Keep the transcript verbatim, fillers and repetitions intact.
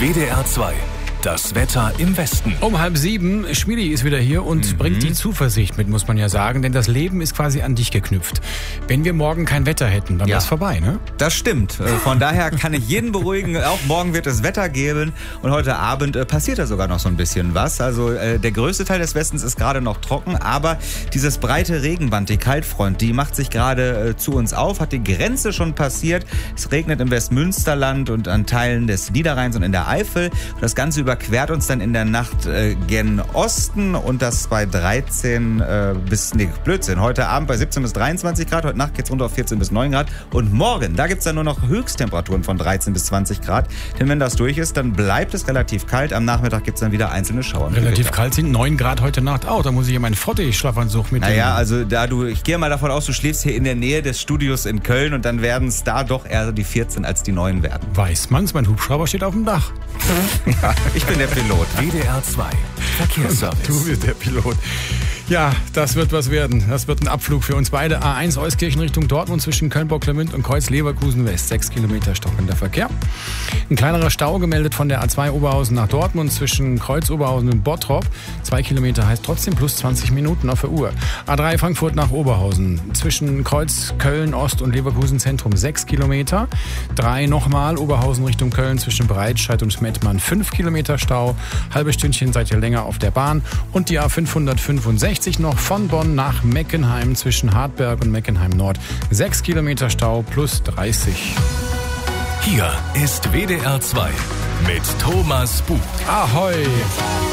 W D R zwei. Das Wetter im Westen. Um halb sieben, Schmidi ist wieder hier und mhm. bringt die Zuversicht mit, muss man ja sagen. Denn das Leben ist quasi an dich geknüpft. Wenn wir morgen kein Wetter hätten, dann ja. wäre es vorbei, ne? Das stimmt. Von daher kann ich jeden beruhigen. Auch morgen wird es Wetter geben. Und heute Abend äh, passiert da sogar noch so ein bisschen was. Also äh, der größte Teil des Westens ist gerade noch trocken. Aber dieses breite Regenband, die Kaltfront, die macht sich gerade äh, zu uns auf. Hat die Grenze schon passiert. Es regnet im Westmünsterland und an Teilen des Niederrheins und in der Eifel. Und das Ganze über quert uns dann in der Nacht äh, gen Osten und das bei dreizehn äh, bis, nee, Blödsinn, heute Abend bei siebzehn bis dreiundzwanzig Grad, heute Nacht geht's runter auf vierzehn bis neun Grad und morgen, da gibt's dann nur noch Höchsttemperaturen von dreizehn bis zwanzig Grad, denn wenn das durch ist, dann bleibt es relativ kalt, am Nachmittag gibt's dann wieder einzelne Schauer. Relativ kalt sind neun Grad heute Nacht auch, da muss ich ja meinen Frottee-Schlafanzug mitnehmen. Naja, also da du, ich gehe mal davon aus, du schläfst hier in der Nähe des Studios in Köln und dann werden es da doch eher die vierzehn als die neun werden. Weiß man's, mein Hubschrauber steht auf dem Dach. Ja, ich bin der Pilot. W D R zwei. Verkehrsservice. Du bist der Pilot. Ja, das wird was werden. Das wird ein Abflug für uns beide. A eins Euskirchen Richtung Dortmund zwischen Köln-Bocklemünd und Kreuz-Leverkusen West. Sechs Kilometer stockender Verkehr. Ein kleinerer Stau gemeldet von der A zwei Oberhausen nach Dortmund zwischen Kreuz-Oberhausen und Bottrop. Zwei Kilometer heißt trotzdem plus zwanzig Minuten auf der Uhr. A drei Frankfurt nach Oberhausen zwischen Kreuz, Köln, Ost und Leverkusen Zentrum. Sechs Kilometer. Drei nochmal Oberhausen Richtung Köln zwischen Breitscheid und Mettmann. Fünf Kilometer Stau. Halbes Stündchen seid ihr länger auf der Bahn. Und die A fünfhundertfünfundsechzig noch von Bonn nach Meckenheim zwischen Hartberg und Meckenheim Nord. Sechs Kilometer Stau plus dreißig. Hier ist W D R zwei mit Thomas Buch. Ahoi!